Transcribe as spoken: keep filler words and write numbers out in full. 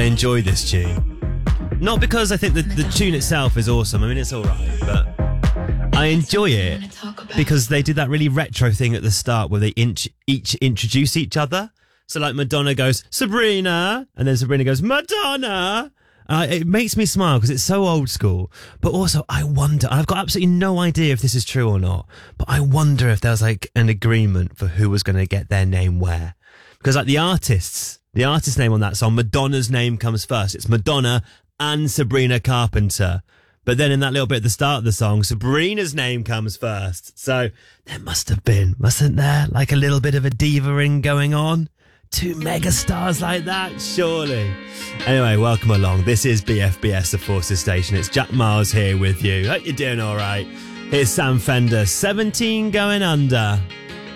enjoy this tune. Not because I think that the tune itself is awesome. I mean, it's all right, but I enjoy it because they did that really retro thing at the start where they inch, each introduce each other. So like Madonna goes, Sabrina, and then Sabrina goes, Madonna. Uh, it makes me smile because it's so old school. But also, I wonder, I've got absolutely no idea if this is true or not, but I wonder if there was like an agreement for who was going to get their name where. Because like the artists, the artist name on that song, Madonna's name comes first. It's Madonna and Sabrina Carpenter. But then in that little bit at the start of the song, Sabrina's name comes first. So there must have been, mustn't there, like a little bit of a diva-ing going on? Two mega stars like that, surely. Anyway, welcome along. This is B F B S, the Forces Station. It's Jack Miles here with you. Hope you're doing all right. Here's Sam Fender, seventeen going under.